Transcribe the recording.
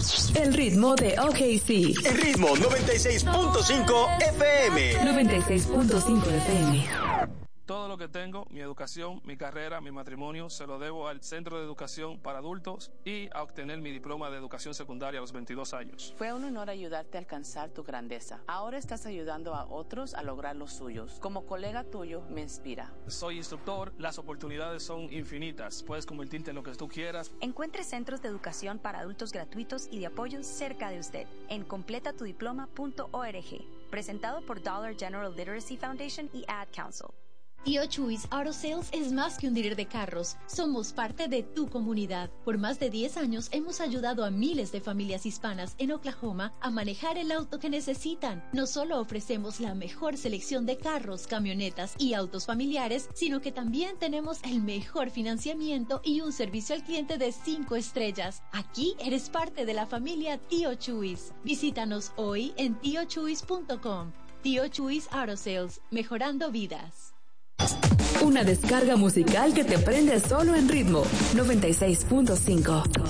El ritmo de OKC. El ritmo 96.5 FM. 96.5 FM. Todo lo que tengo, mi educación, mi carrera, mi matrimonio, se lo debo al Centro de Educación para Adultos y a obtener mi diploma de educación secundaria a los 22 años. Fue un honor ayudarte a alcanzar tu grandeza. Ahora estás ayudando a otros a lograr los suyos. Como colega tuyo, me inspira. Soy instructor, las oportunidades son infinitas. Puedes convertirte en lo que tú quieras. Encuentre centros de educación para adultos gratuitos y de apoyo cerca de usted en completatudiploma.org. Presentado por Dollar General Literacy Foundation y Ad Council. Tío Chuys Auto Sales es más que un dealer de carros. Somos parte de tu comunidad. Por más de 10 años hemos ayudado a miles de familias hispanas en Oklahoma a manejar el auto que necesitan. No solo ofrecemos la mejor selección de carros, camionetas y autos familiares, sino que también tenemos el mejor financiamiento y un servicio al cliente de 5 estrellas. Aquí eres parte de la familia Tío Chuys. Visítanos hoy en tiochuys.com. Tío Chuys Auto Sales, mejorando vidas. Una descarga musical que te prende solo en ritmo 96.5.